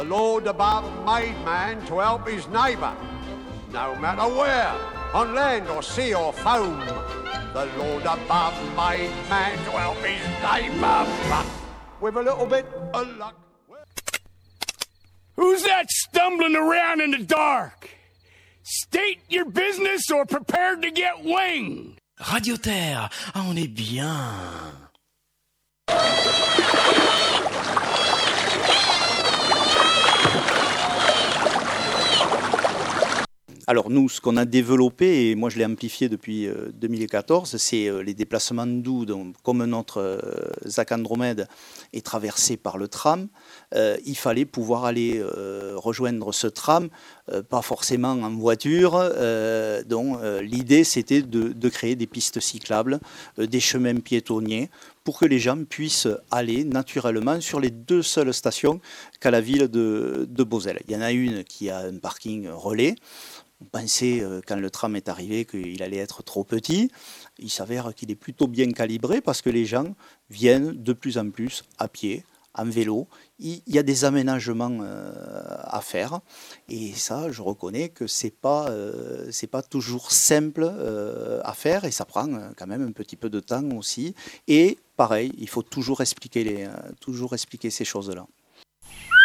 The Lord above made man to help his neighbour, no matter where, on land or sea or foam. The Lord above made man to help his neighbour, but with a little bit of luck. Who's that stumbling around in the dark? State your business or prepare to get winged. Radio Terre, ah, on est bien. Alors nous, ce qu'on a développé, et moi je l'ai amplifié depuis 2014, c'est les déplacements doux. Donc, comme notre ZAC Andromède est traversé par le tram, il fallait pouvoir aller rejoindre ce tram, pas forcément en voiture. Donc l'idée c'était de créer des pistes cyclables, des chemins piétonniers, pour que les gens puissent aller naturellement sur les deux seules stations qu'a la ville de Beauzelle. Il y en a une qui a un parking relais. On pensait, quand le tram est arrivé, qu'il allait être trop petit. Il s'avère qu'il est plutôt bien calibré parce que les gens viennent de plus en plus à pied, en vélo. Il y a des aménagements à faire. Et ça, je reconnais que c'est pas toujours simple à faire et ça prend quand même un petit peu de temps aussi. Et pareil, il faut toujours expliquer ces choses-là.